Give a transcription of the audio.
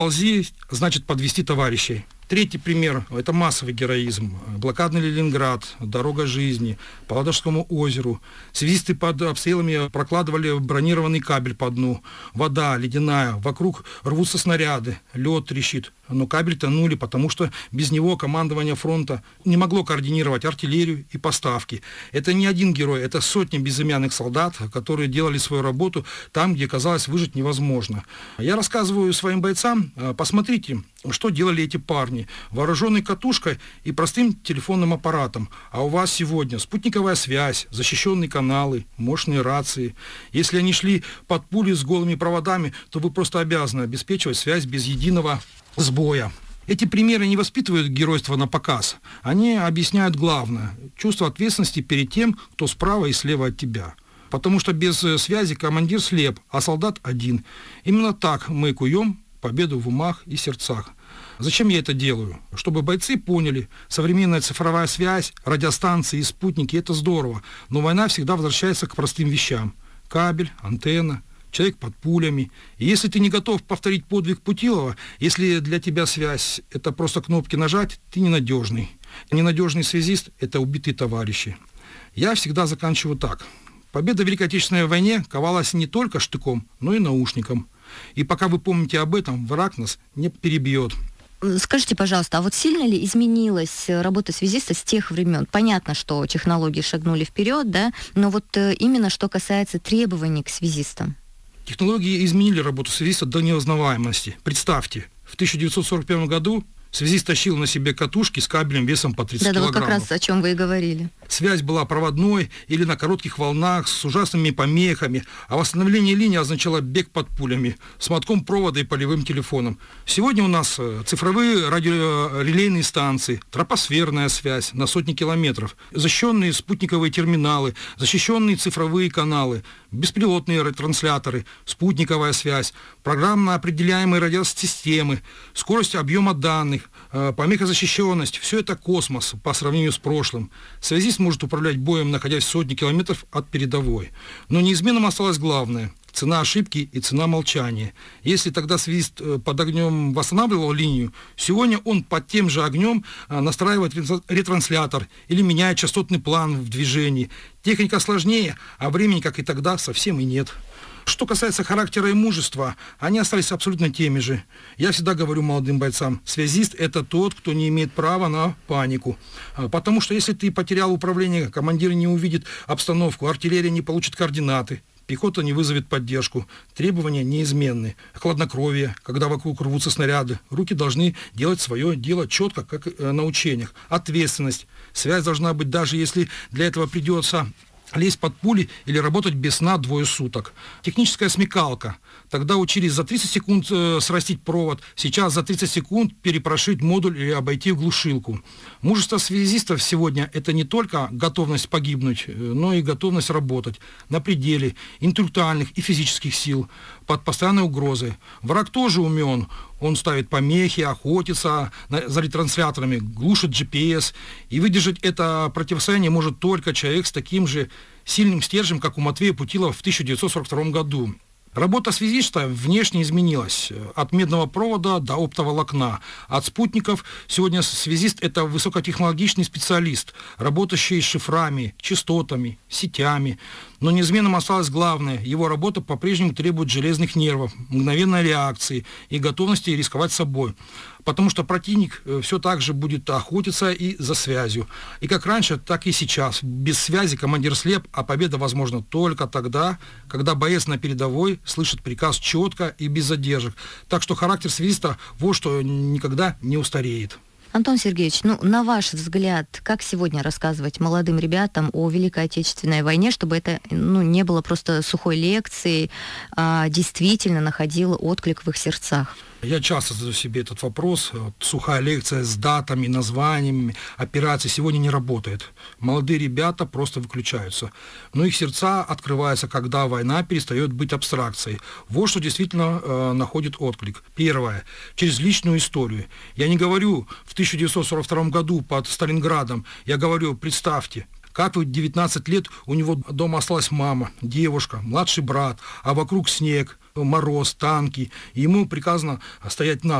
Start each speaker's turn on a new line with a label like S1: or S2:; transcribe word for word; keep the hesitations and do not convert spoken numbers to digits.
S1: Ползи, значит подвести товарищей. Третий пример – это массовый героизм. Блокадный Ленинград, дорога жизни, по Ладожскому озеру. Связисты под обстрелами прокладывали бронированный кабель по дну. Вода ледяная, вокруг рвутся снаряды, лед трещит. Но кабель тонули, потому что без него командование фронта не могло координировать артиллерию и поставки. Это не один герой, это сотни безымянных солдат, которые делали свою работу там, где, казалось, выжить невозможно. Я рассказываю своим бойцам, посмотрите, что делали эти парни, вооруженные катушкой и простым телефонным аппаратом. А у вас сегодня спутниковая связь, защищенные каналы, мощные рации. Если они шли под пули с голыми проводами, то вы просто обязаны обеспечивать связь без единого сбоя. Эти примеры не воспитывают геройство на показ. Они объясняют главное – чувство ответственности перед тем, кто справа и слева от тебя. Потому что без связи командир слеп, а солдат один. Именно так мы куем победу в умах и сердцах. Зачем я это делаю? Чтобы бойцы поняли, современная цифровая связь, радиостанции и спутники – это здорово, но война всегда возвращается к простым вещам. Кабель, антенна, человек под пулями. И если ты не готов повторить подвиг Путилова, если для тебя связь – это просто кнопки нажать, ты ненадежный. Ненадежный связист – это убитые товарищи. Я всегда заканчиваю так. Победа в Великой Отечественной войне ковалась не только штыком, но и наушником. И пока вы помните об этом, враг нас не перебьет.
S2: Скажите, пожалуйста, а вот сильно ли изменилась работа связиста с тех времен? Понятно, что технологии шагнули вперед, да, но вот именно что касается требований к связистам.
S1: Технологии изменили работу связиста до неузнаваемости. Представьте, в тысяча девятьсот сорок первом году связист тащил на себе катушки с кабелем весом по тридцать
S2: да,
S1: килограммов.
S2: Да, вот как раз о чем вы и говорили.
S1: Связь была проводной или на коротких волнах с ужасными помехами, а восстановление линии означало бег под пулями, с мотком провода и полевым телефоном. Сегодня у нас цифровые радиорелейные станции, тропосферная связь на сотни километров, защищенные спутниковые терминалы, защищенные цифровые каналы, беспилотные ретрансляторы, спутниковая связь, программно определяемые радиосистемы, скорость объема данных, помехозащищенность. Все это космос по сравнению с прошлым. Связист может управлять боем, находясь в сотни километров от передовой. Но неизменным осталось главное – цена ошибки и цена молчания. Если тогда связист под огнем восстанавливал линию, сегодня он под тем же огнем настраивает ретранслятор или меняет частотный план в движении. Техника сложнее, а времени, как и тогда, совсем и нет. Что касается характера и мужества, они остались абсолютно теми же. Я всегда говорю молодым бойцам, связист – это тот, кто не имеет права на панику. Потому что если ты потерял управление, командир не увидит обстановку, артиллерия не получит координаты, пехота не вызовет поддержку. Требования неизменны. Хладнокровие, когда вокруг рвутся снаряды. Руки должны делать свое дело четко, как на учениях. Ответственность. Связь должна быть, даже если для этого придется лезть под пули или работать без сна двое суток. Техническая смекалка. Тогда учились за тридцать секунд э, срастить провод, сейчас за тридцать секунд перепрошить модуль или обойти глушилку. Мужество связистов сегодня – это не только готовность погибнуть, но и готовность работать на пределе интеллектуальных и физических сил, под постоянной угрозой. Враг тоже умен. Он ставит помехи, охотится за ретрансляторами, глушит джи пи эс. И выдержать это противостояние может только человек с таким же сильным стержнем, как у Матвея Путилова в тысяча девятьсот сорок втором году. Работа связиста внешне изменилась. От медного провода до оптоволокна. От спутников сегодня связист – это высокотехнологичный специалист, работающий с шифрами, частотами, сетями. Но неизменным осталось главное – его работа по-прежнему требует железных нервов, мгновенной реакции и готовности рисковать собой. Потому что противник все так же будет охотиться и за связью. И как раньше, так и сейчас. Без связи командир слеп, а победа возможна только тогда, когда боец на передовой слышит приказ четко и без задержек. Так что характер связиста – вот что никогда не устареет.
S2: Антон Сергеевич, ну, на ваш взгляд, как сегодня рассказывать молодым ребятам о Великой Отечественной войне, чтобы это, ну, не было просто сухой лекцией, а действительно находило отклик в их сердцах?
S1: Я часто задаю себе этот вопрос. Вот, сухая лекция с датами, названиями операций сегодня не работает. Молодые ребята просто выключаются. Но их сердца открываются, когда война перестает быть абстракцией. Вот что действительно э, находит отклик. Первое. Через личную историю. Я не говорю в тысяча девятьсот сорок втором году под Сталинградом. Я говорю, представьте, как в девятнадцать лет у него дома осталась мама, девушка, младший брат, а вокруг снег, мороз, танки. И ему приказано стоять на